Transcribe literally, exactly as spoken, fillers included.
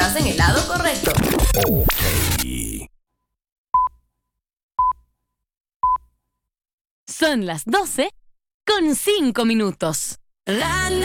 estás en el lado correcto. Ok. Son las doce con cinco minutos. La